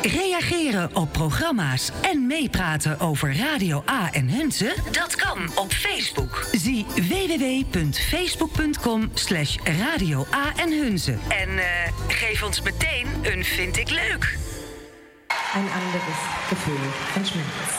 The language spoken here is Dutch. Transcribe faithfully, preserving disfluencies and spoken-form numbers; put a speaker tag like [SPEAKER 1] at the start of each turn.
[SPEAKER 1] Reageren op programma's en meepraten over Radio A en Hunze? Dat kan op Facebook. Zie w w w punt facebook punt com slash Radio A en Hunze. En uh, geef ons meteen een vind ik leuk.
[SPEAKER 2] Ein anderes Gefühl von Schmerz.